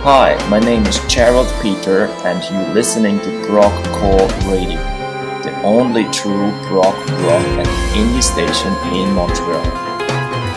Hi, my name is Gerald Peter and you're listening to Prog Core Radio, the only true prog rock and indie station in Montreal.